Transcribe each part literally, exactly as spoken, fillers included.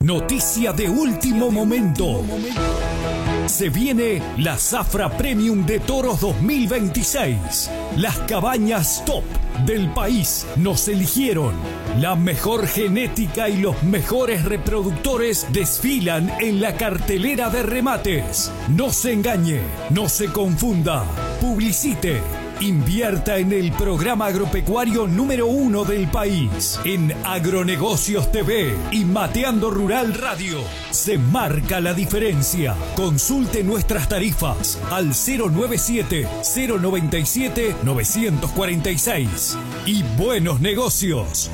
Noticia de último momento. Se viene la Zafra Premium de Toros dos mil veintiséis. Las cabañas top del país nos eligieron. La mejor genética y los mejores reproductores desfilan en la cartelera de remates. No se engañe, no se confunda. Publicite. Invierta en el programa agropecuario número uno del país. En Agronegocios T V y Mateando Rural Radio. Se marca la diferencia. Consulte nuestras tarifas al cero noventa y siete, cero noventa y siete, novecientos cuarenta y seis. Y buenos negocios.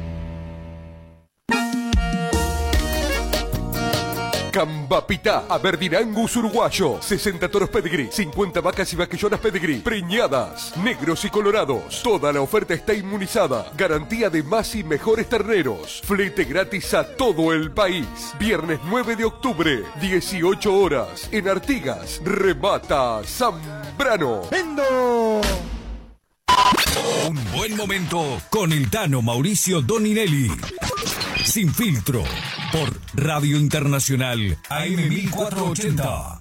Cambapitá, Aberdeen Angus uruguayo, sesenta toros pedigrí, cincuenta vacas y vaquillonas pedigrí, preñadas, negros y colorados. Toda la oferta está inmunizada. Garantía de más y mejores terneros. Flete gratis a todo el país. Viernes nueve de octubre, dieciocho horas, en Artigas. Remata Zambrano. ¡Vendo! Un buen momento con el Tano Mauricio Doninelli. Sin filtro, por Radio Internacional A M mil cuatrocientos ochenta.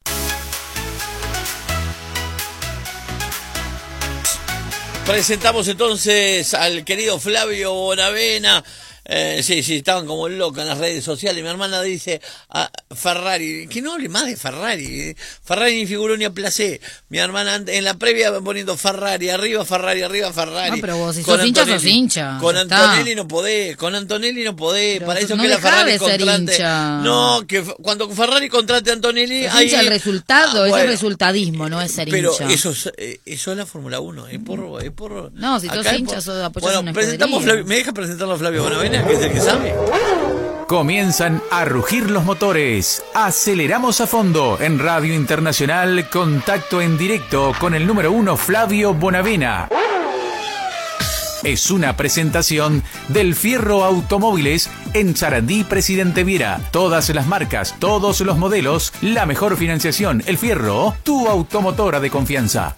Presentamos entonces al querido Flavio Bonavena. Eh, sí, sí, estaban como locos en las redes sociales. Mi hermana dice a Ferrari, que no hable más de Ferrari. Ferrari ni figuró ni a placé. Mi hermana en la previa poniendo Ferrari, arriba Ferrari, arriba Ferrari. No, pero vos si sos hincha, sos hincha. Con Antonelli no podés, con Antonelli no podés. Pero para eso no que la Ferrari de ser contrate. Hincha. No, que cuando Ferrari contrate a Antonelli. Es ahí, hincha el resultado, ah, es bueno, el resultadismo, no es ser pero hincha. Pero eso es, eso es la Fórmula uno. Es por, es por, no, si sos hincha, por, sos apoyás bueno, una presentamos Flavio, ¿me deja presentarlo a Flavio Bonavena, que es el que sabe? Comienzan a rugir los motores. Aceleramos a fondo en Radio Internacional. Contacto en directo con el número uno Flavio Bonavena. Es una presentación del Fierro Automóviles en Sarandí, Presidente Viera. Todas las marcas, todos los modelos, la mejor financiación. El Fierro, tu automotora de confianza.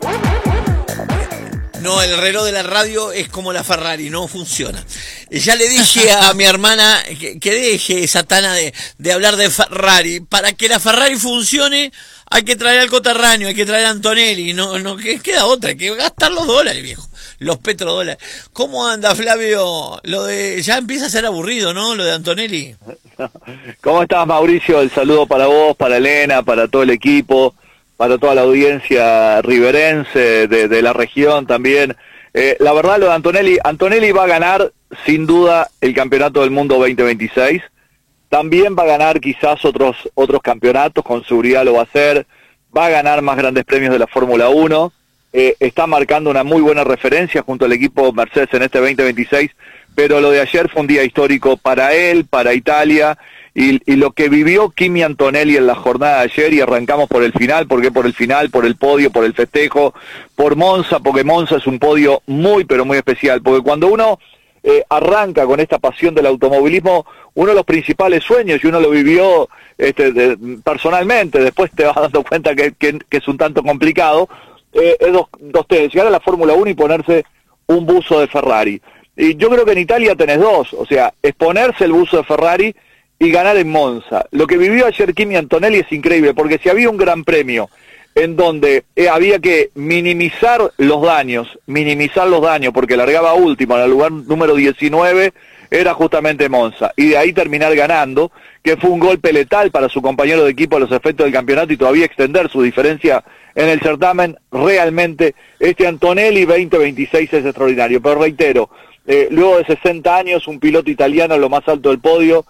No, el reloj de la radio es como la Ferrari, no funciona. Ya le dije a mi hermana que, que deje esa tana de, de hablar de Ferrari. Para que la Ferrari funcione hay que traer al coterráneo, hay que traer a Antonelli. No, no que queda otra, hay que gastar los dólares, viejo. Los petrodólares. ¿Cómo anda, Flavio? Lo de ya empieza a ser aburrido, ¿no? Lo de Antonelli. ¿Cómo estás, Mauricio? El saludo para vos, para Elena, para todo el equipo, para toda la audiencia riverense de, de la región también. Eh, la verdad, lo de Antonelli, Antonelli va a ganar sin duda el Campeonato del Mundo veinte veintiséis. También va a ganar quizás otros otros campeonatos, con seguridad lo va a hacer. Va a ganar más grandes premios de la Fórmula uno. Eh, está marcando una muy buena referencia junto al equipo Mercedes en este veinte veintiséis, pero lo de ayer fue un día histórico para él, para Italia, y, y lo que vivió Kimi Antonelli en la jornada de ayer, y arrancamos por el final, porque por el final, por el podio, por el festejo, por Monza, porque Monza es un podio muy, pero muy especial, porque cuando uno eh, arranca con esta pasión del automovilismo, uno de los principales sueños, y uno lo vivió este, de, personalmente, después te vas dando cuenta que, que, que es un tanto complicado, eh, es dos, dos temas, llegar a la Fórmula uno y ponerse un buzo de Ferrari. Y yo creo que en Italia tenés dos, o sea, es ponerse el buzo de Ferrari y ganar en Monza. Lo que vivió ayer Kimi Antonelli es increíble, porque si había un gran premio en donde eh, había que minimizar los daños, minimizar los daños, porque largaba último en el lugar número diecinueve, era justamente Monza, y de ahí terminar ganando, que fue un golpe letal para su compañero de equipo a los efectos del campeonato, y todavía extender su diferencia en el certamen. Realmente este Antonelli veinte veintiséis es extraordinario, pero reitero, eh, luego de sesenta años, un piloto italiano en lo más alto del podio,